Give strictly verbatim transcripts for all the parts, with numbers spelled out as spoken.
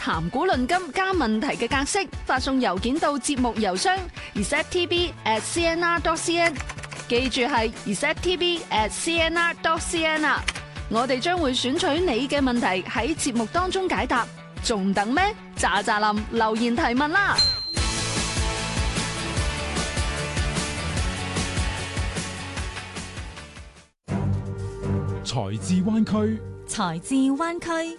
談古論今加問題嘅格式，發送郵件到節目郵箱 r e s e t t v at c n r dot c n， 記住係 r e s e t t v at c n r dot c n 啊！我哋將會選取你嘅問題喺節目當中解答，仲等咩？喳喳林留言提問啦！ 財智灣區， 財智灣區。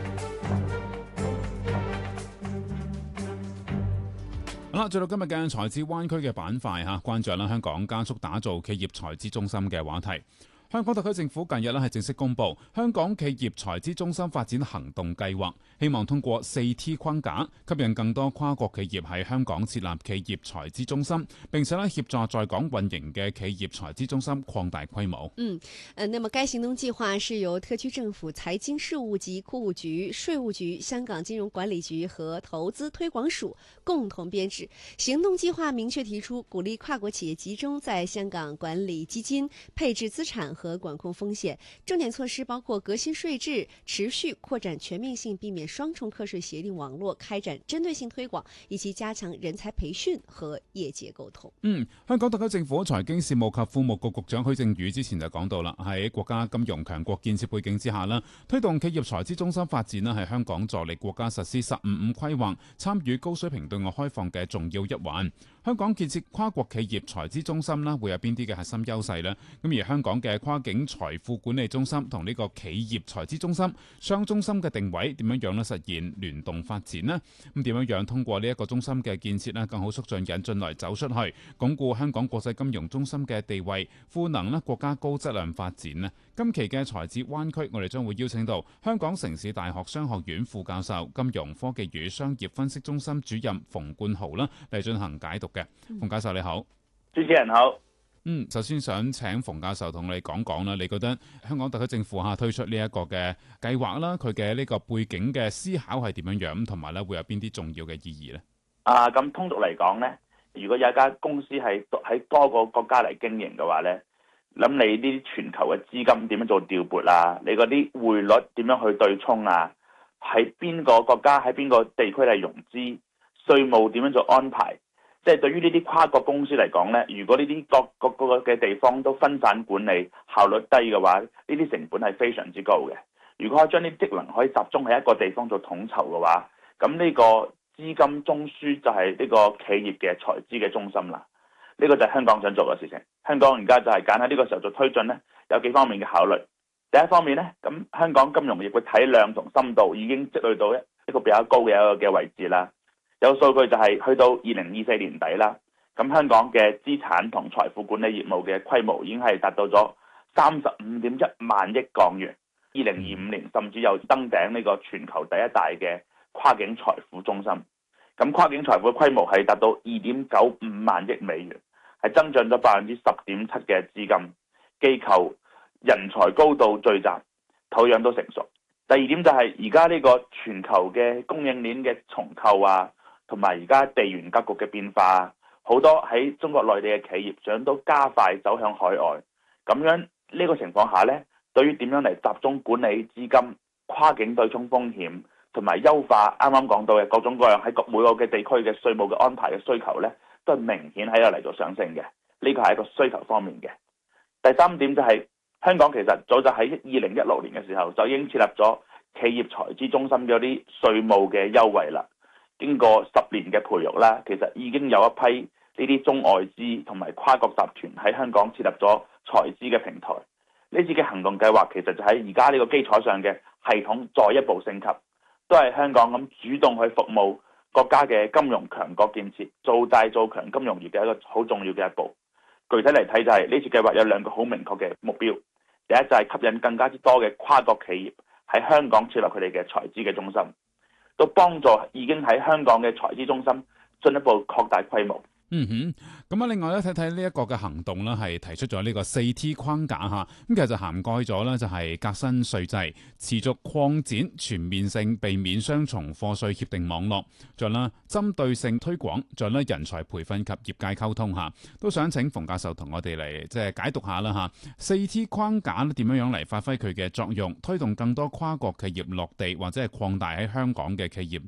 好啦，進到今日嘅財智灣區嘅板塊吓，關注啦香港加速打造企業財資中心嘅話題。香港特區政府近日咧係正式公布香港企業財資中心發展行動計劃，希望通過四 T 框架吸引更多跨國企業喺香港設立企業財資中心，並且咧協助在港運營嘅企業財資中心擴大規模。 嗯，呃，那麼該行動計劃是由特區政府財經事務及庫務局、稅務局、香港金融管理局和投資推廣署共同編製。行動計劃明確提出，鼓勵跨國企業集中在香港管理基金、配置資產和管控風險。重點措施包括革新稅制、持續擴展全面性避免雙重課稅協定網絡、開展針對性推廣，以及加強人才培訓和業界溝通。 嗯，香港特區政府財經事務及庫務局局長許正宇之前就講到啦，喺國家金融強國建設背景之下啦，推動企業財資中心發展咧係香港助力國家實施十五五規劃、參與高水平對外開放嘅重要一環。香港建設跨國企業財資中心啦，會有邊啲嘅核心優勢呢？咁而香港嘅跨境財富管理中心同呢個企業財資中心雙中心嘅定位點樣樣咧實現聯動發展呢？咁點樣樣通過呢一個中心嘅建設咧，更好促進引進來走出去，鞏固香港國際金融中心嘅地位，賦能咧國家高質量發展呢？今期嘅財智灣區，我哋將會邀請到香港城市大學商學院副教授、金融科技與商業分析中心主任馮冠豪啦嚟進行解讀嘅。馮教授你好。 主持人好。 嗯，首先想請馮教授同你講講啦，你覺得香港特區政府吓推出呢一個嘅計劃啦，佢嘅呢個背景嘅思考係點樣樣，同埋咧會有邊啲重要嘅意義呢？ 啊，咁通俗嚟講呢，如果有一間公司係喺多個國家嚟經營嘅話呢，諗你呢啲全球嘅資金點樣做調撥啊？你嗰啲匯率點樣去對沖啊？喺邊個國家喺邊個地區嚟融資？稅務點樣做安排？即係對於呢啲跨國公司嚟講呢，如果呢啲各各個嘅地方都分散管理，效率低嘅話，呢啲成本係非常之高嘅。如果可以將啲職能可以集中喺一個地方做統籌嘅話，咁呢個資金中樞就係呢個企業嘅財資嘅中心啦。呢個就係香港想做嘅事情。香港而家就係揀喺呢個時候做推進呢，有幾方面嘅考慮。第一方面呢，咁香港金融業嘅體量同深度已經積累到一個比較高嘅一個嘅位置啦。有數據就係去到二零二四年底啦，咁香港嘅資產同財富管理業務嘅規模已經係達到咗三十五點一萬億港元。二零二五年甚至有登頂呢個全球第一大嘅跨境財富中心。咁跨境財富嘅規模係達到二點九五萬億美元，係增長咗百分之十點七嘅資金，機構人才高度聚集，土壤都成熟。第二點就係而家呢個全球嘅供應鏈嘅重構啊，同埋而家地緣格局嘅變化，好多喺中國內地嘅企業想都加快走向海外。咁樣呢個情況下呢，對於點樣嚟集中管理資金、跨境對沖風險，同埋優化啱啱講到嘅各種各樣喺各每個嘅地區嘅稅務嘅安排嘅需求呢，都係明顯喺度嚟做上升嘅。呢個係一個需求方面嘅。第三點就係香港其實早就喺二零一六年嘅時候就已經設立咗企業財資中心嘅啲稅務嘅優惠啦。經過十年嘅培育啦，其實已經有一批呢啲中外資同埋跨國集團喺香港設立咗財資嘅平台。呢次嘅行動計劃其實就喺而家呢個基礎上嘅系統再一步升級，都係香港咁主動去服務國家嘅金融強國建設，做大做強金融業嘅一個好重要嘅一步。具體嚟睇就係呢次計劃有兩個好明確嘅目標。第一就係吸引更加之多嘅跨國企業喺香港設立佢哋嘅財資嘅中心，都幫助已經喺香港嘅財資中心進一步擴大規模。 嗯哼，咁啊，另外咧睇睇呢一個嘅行動啦，係提出咗呢個四 T 框架吓，咁其實就涵蓋咗咧就係革新稅制、持續擴展全面性避免雙重課稅協定網絡，仲有啦針對性推廣，仲有咧人才培訓及業界溝通吓，都想請馮教授同我哋嚟即係解讀下啦吓，四 T 框架咧點樣樣嚟發揮佢嘅作用，推動更多跨國企業落地或者係擴大喺香港嘅企業